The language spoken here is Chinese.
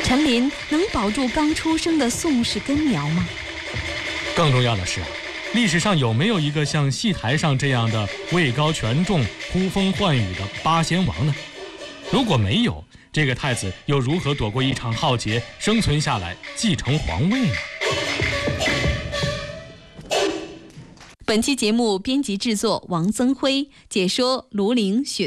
陈琳能保住刚出生的宋氏根苗吗？ 更重要的是，历史上有没有一个像戏台上这样的位高权重、呼风唤雨的八仙王呢？如果没有，这个太子又如何躲过一场浩劫，生存下来，继承皇位呢？ 本期节目编辑制作王增辉，解说卢林雪。